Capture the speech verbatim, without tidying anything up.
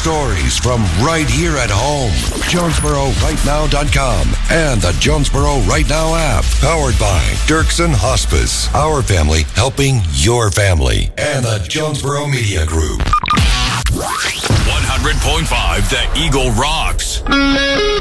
stories from right here at home. Jonesboro Right Now dot com and the Jonesboro Right Now app. Powered by Dirksen Hospice. Our family helping your family. And the Jonesboro Media Group. one hundred point five The Eagle rocks.